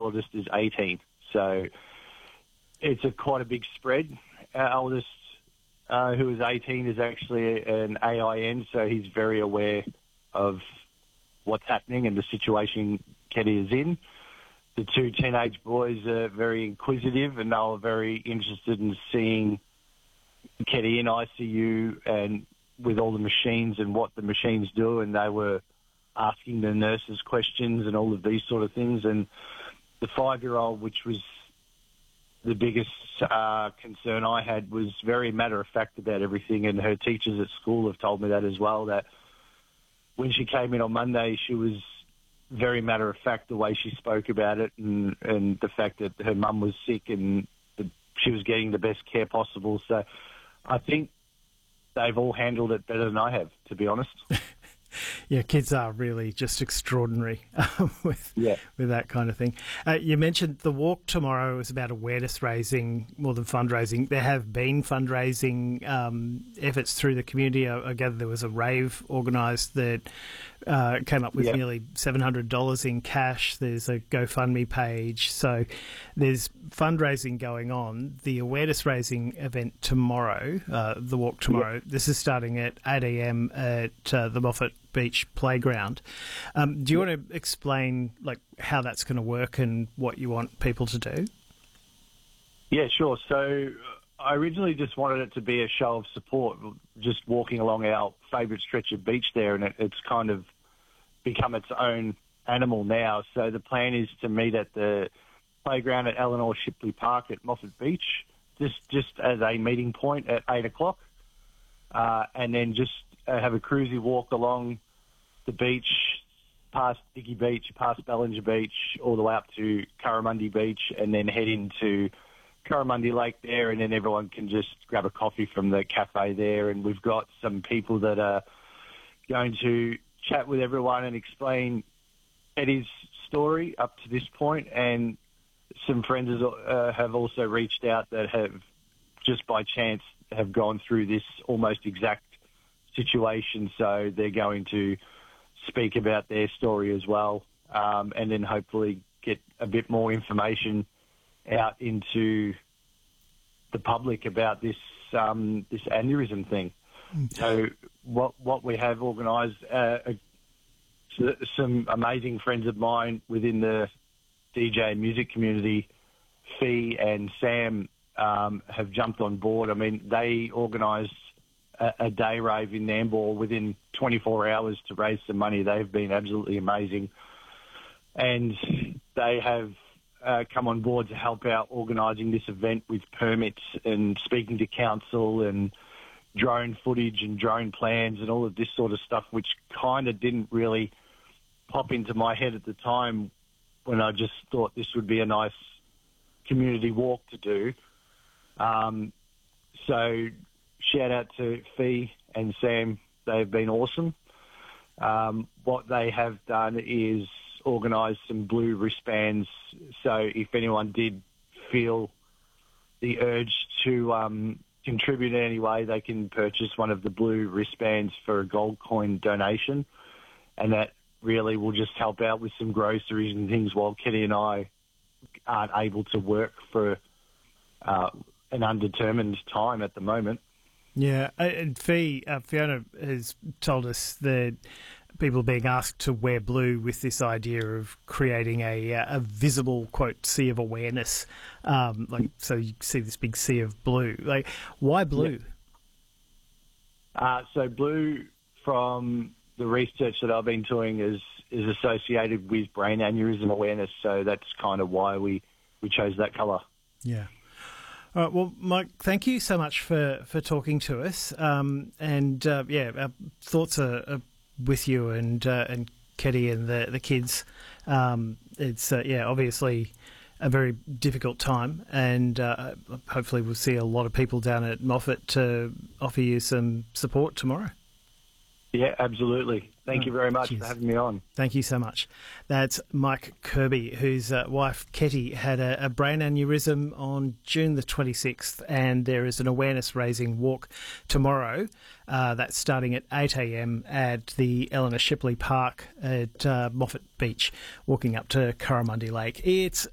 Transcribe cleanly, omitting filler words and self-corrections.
eldest is 18. So it's quite a big spread. Our eldest, who is 18, is actually an AIN, so he's very aware of what's happening and the situation Ketty is in. The two teenage boys are very inquisitive, and they were very interested in seeing Ketty in ICU and with all the machines and what the machines do, and they were asking the nurses questions and all of these sort of things. And the 5-year-old, which was the biggest concern I had, was very matter-of-fact about everything, and her teachers at school have told me that as well, that when she came in on Monday, she was very matter-of-fact the way she spoke about it, and the fact that her mum was sick and she was getting the best care possible. So I think they've all handled it better than I have, to be honest. Yeah, kids are really just extraordinary with that kind of thing. You mentioned the walk tomorrow is about awareness raising more than fundraising. There have been fundraising efforts through the community. I gather there was a rave organised that came up with nearly $700 in cash. There's a GoFundMe page. So there's fundraising going on. The awareness raising event tomorrow, the walk tomorrow, this is starting at 8 a.m. at the Moffat Beach Playground. Do you want to explain how that's going to work and what you want people to do? Yeah, sure. So I originally just wanted it to be a show of support, just walking along our favourite stretch of beach there, and it's kind of become its own animal now. So the plan is to meet at the playground at Eleanor Shipley Park at Moffat Beach, just as a meeting point at 8 o'clock, and then just have a cruisy walk along the beach, past Dickey Beach, past Ballinger Beach, all the way up to Curramundi Beach, and then head into Curramundi Lake there, and then everyone can just grab a coffee from the cafe there. And we've got some people that are going to chat with everyone and explain Eddie's story up to this point, and some friends have also reached out that have, just by chance, have gone through this almost exact situation, so they're going to speak about their story as well, and then hopefully get a bit more information out into the public about this this aneurysm thing. So what we have organised, some amazing friends of mine within the DJ and music community, Fee and Sam, have jumped on board. I mean, they organised a day rave in Nambour within 24 hours to raise some money. They've been absolutely amazing. And they have come on board to help out organising this event with permits and speaking to council and drone footage and drone plans and all of this sort of stuff, which kind of didn't really pop into my head at the time, when I just thought this would be a nice community walk to do. So shout out to Fee and Sam. They've been awesome. What they have done is organised some blue wristbands. So if anyone did feel the urge to contribute in any way, they can purchase one of the blue wristbands for a gold coin donation. And that really will just help out with some groceries and things while Kenny and I aren't able to work for an undetermined time at the moment. Yeah, and Fiona has told us that people are being asked to wear blue with this idea of creating a visible, quote, sea of awareness. So you see this big sea of blue. Why blue? So blue, from the research that I've been doing, is associated with brain aneurysm awareness. So that's kind of why we chose that colour. Yeah. All right, well, Mike, thank you so much for talking to us. Our thoughts are with you and Ketty and the kids. It's obviously a very difficult time, and hopefully we'll see a lot of people down at Moffat to offer you some support tomorrow. Yeah, absolutely. Thank you very much for having me on. Thank you so much. That's Mike Kirby, whose wife Ketty had a brain aneurysm on June the 26th, and there is an awareness-raising walk tomorrow. That's starting at 8 a.m. at the Eleanor Shipley Park at Moffat Beach, walking up to Curramundi Lake. It's